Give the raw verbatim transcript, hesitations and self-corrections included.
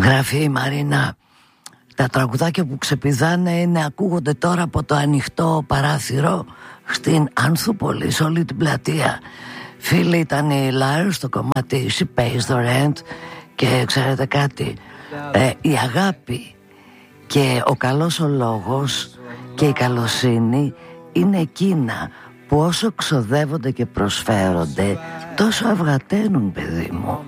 Γράφει η Μαρίνα: τα τραγουδάκια που ξεπηδάνε είναι, ακούγονται τώρα από το ανοιχτό παράθυρο στην Ανθούπολη, σε όλη την πλατεία. Φίλοι, ήταν η Λάρ στο κομμάτι She Pays the Rent. Και ξέρετε κάτι, ε, η αγάπη και ο καλός ο λόγος και η καλοσύνη είναι εκείνα που όσο ξοδεύονται και προσφέρονται τόσο αυγαταίνουν, παιδί μου.